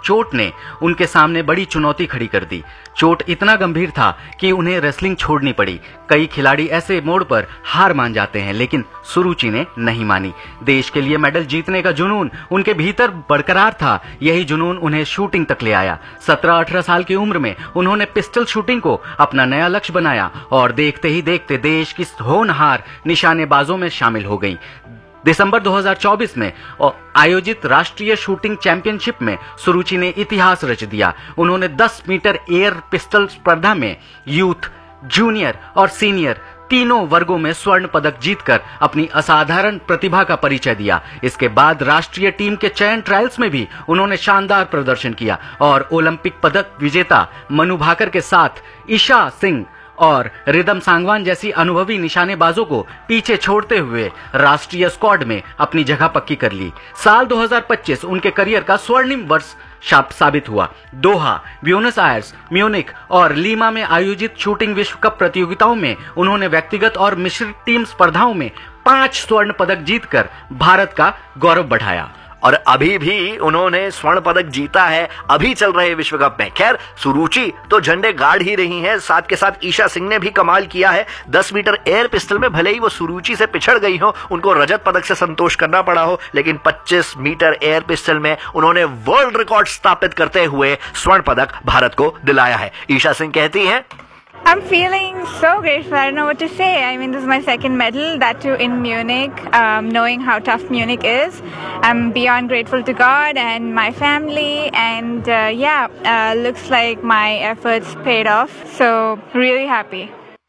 चोट ने उनके सामने बड़ी चुनौती खड़ी कर दी। चोट इतना गंभीर था कि उन्हें रेसलिंग छोड़नी पड़ी। कई खिलाड़ी ऐसे मोड़ पर हार मान जाते हैं, लेकिन सुरुचि ने नहीं मानी। देश के लिए मेडल जीतने का जुनून उनके भीतर बरकरार था। यही जुनून उन्हें शूटिंग तक ले आया। 17-18 साल की उम्र में उन्होंने पिस्टल शूटिंग को अपना नया लक्ष्य बनाया और देखते ही देखते देश की होनहार निशानेबाजों में शामिल हो गई। दिसंबर 2024 में आयोजित राष्ट्रीय शूटिंग चैंपियनशिप में सुरुचि ने इतिहास रच दिया। उन्होंने 10 मीटर एयर पिस्टल स्पर्धा में यूथ, जूनियर और सीनियर तीनों वर्गों में स्वर्ण पदक जीतकर अपनी असाधारण प्रतिभा का परिचय दिया। इसके बाद राष्ट्रीय टीम के चयन ट्रायल्स में भी उन्होंने शानदार प्रदर्शन किया और ओलंपिक पदक विजेता मनु भाकर के साथ ईशा सिंह और रिदम सांगवान जैसी अनुभवी निशानेबाजों को पीछे छोड़ते हुए राष्ट्रीय स्क्वाड में अपनी जगह पक्की कर ली। साल 2025 उनके करियर का स्वर्णिम वर्ष साबित हुआ। दोहा, ब्यूनस आयर्स, म्यूनिख और लीमा में आयोजित शूटिंग विश्व कप प्रतियोगिताओं में उन्होंने व्यक्तिगत और मिश्रित टीम स्पर्धाओं में 5 स्वर्ण पदक जीतकर भारत का गौरव बढ़ाया। और अभी भी उन्होंने स्वर्ण पदक जीता है अभी चल रहे विश्व कप में। खैर, सुरुचि तो झंडे गाड़ ही रही हैं, साथ के साथ ईशा सिंह ने भी कमाल किया है। 10 मीटर एयर पिस्टल में भले ही वो सुरुचि से पिछड़ गई हो, उनको रजत पदक से संतोष करना पड़ा हो, लेकिन 25 मीटर एयर पिस्टल में उन्होंने वर्ल्ड रिकॉर्ड स्थापित करते हुए स्वर्ण पदक भारत को दिलाया है। ईशा सिंह कहती हैं, I'm feeling so grateful. I don't know what to say. I mean, this is my second medal, that too in Munich, knowing how tough Munich is. I'm beyond grateful to God and my family, and looks like my efforts paid off. So, really happy.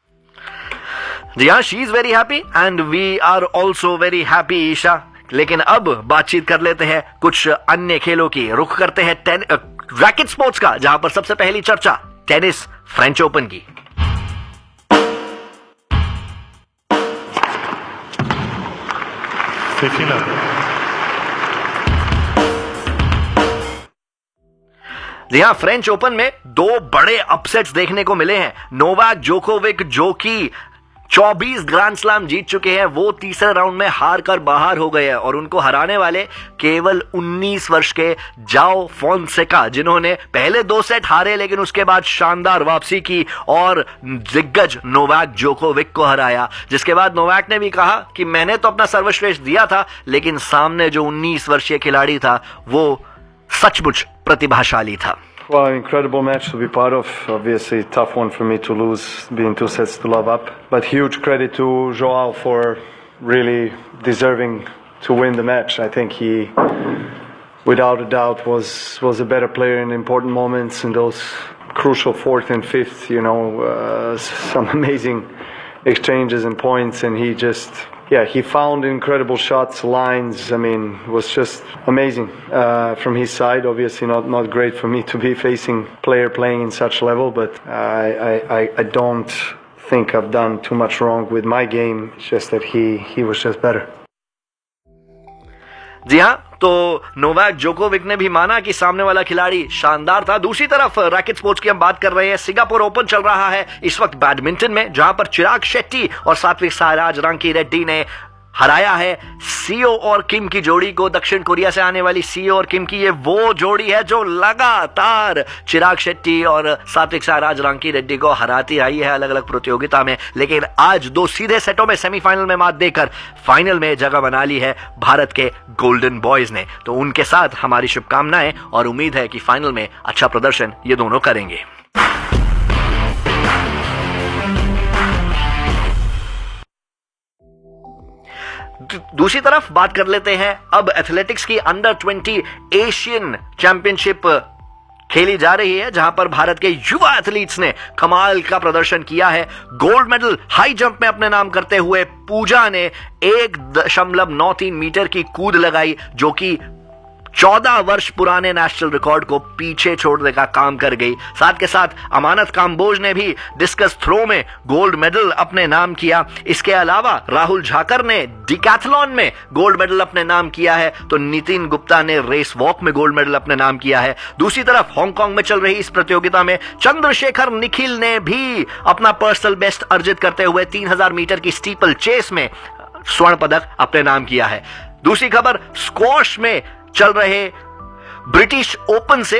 जी हाँ, she is very happy and we are also very happy, Isha. लेकिन अब बातचीत कर लेते हैं कुछ अन्य खेलों की। रुख करते हैं रैकेट स्पोर्ट्स का, जहां पर सबसे पहली चर्चा टेनिस फ्रेंच ओपन की। जी हाँ, फ्रेंच ओपन में 2 बड़े अपसेट्स देखने को मिले हैं। नोवाक जोकोविक, जो कि 24 ग्रैंड स्लैम जीत चुके हैं, वो तीसरे राउंड में हार कर बाहर हो गए हैं और उनको हराने वाले केवल 19 वर्ष के जाओ फोंसेका, जिन्होंने पहले 2 सेट हारे लेकिन उसके बाद शानदार वापसी की और दिग्गज नोवाक जोकोविक को हराया। जिसके बाद नोवाक ने भी कहा कि मैंने तो अपना सर्वश्रेष्ठ दिया था, लेकिन सामने जो 19 वर्षीय खिलाड़ी था वो सचमुच प्रतिभाशाली था। Well, incredible match to be part of. Obviously, tough one for me to lose, being 2 sets to love up. But huge credit to Joao for really deserving to win the match. I think he, without a doubt, was a better player in important moments in those crucial 4th and 5th. Some amazing exchanges and points, and he just. Yeah, he found incredible shots, lines. I mean, it was just amazing from his side. Obviously, not great for me to be facing player playing in such level, but I don't think I've done too much wrong with my game. It's just that he was just better. जी हाँ, तो Novak Djokovic ने भी माना कि सामने वाला खिलाड़ी शानदार था। दूसरी तरफ रैकेट स्पोर्ट्स की हम बात कर रहे हैं। सिंगापुर ओपन चल रहा है इस वक्त बैडमिंटन में, जहां पर चिराग शेट्टी और सात्विक साईराज रांकी रेड्डी ने हराया है सीओ और किम की जोड़ी को। दक्षिण कोरिया से आने वाली सीओ और किम की ये वो जोड़ी है जो लगातार चिराग शेट्टी और सात्विक साईराज रांकी रेड्डी को हराती आई है अलग अलग प्रतियोगिता में, लेकिन आज 2 सीधे सेटों में सेमीफाइनल में मात देकर फाइनल में जगह बना ली है भारत के गोल्डन बॉयज ने। तो उनके साथ हमारी शुभकामनाएं और उम्मीद है कि फाइनल में अच्छा प्रदर्शन ये दोनों करेंगे। दूसरी तरफ बात कर लेते हैं अब एथलेटिक्स की। अंडर 20 एशियन चैंपियनशिप खेली जा रही है, जहां पर भारत के युवा एथलीट्स ने कमाल का प्रदर्शन किया है। गोल्ड मेडल हाई जंप में अपने नाम करते हुए पूजा ने 1.93 मीटर की कूद लगाई, जो कि 14 वर्ष पुराने नेशनल रिकॉर्ड को पीछे छोड़ने का काम कर गई। साथ के साथ अमानत काम्बोज ने भी डिस्कस थ्रो में गोल्ड मेडल अपने नाम किया। इसके अलावा राहुल झाकर ने डिकैथलॉन में गोल्ड मेडल अपने नाम किया है, तो नितिन गुप्ता ने रेस वॉक में गोल्ड मेडल अपने नाम किया है। दूसरी तरफ हांगकांग में चल रही इस प्रतियोगिता में चंद्रशेखर निखिल ने भी अपना पर्सनल बेस्ट अर्जित करते हुए 3000 मीटर की स्टीपल चेस में स्वर्ण पदक अपने नाम किया है। दूसरी खबर स्क्वॉश में चल रहे ब्रिटिश ओपन से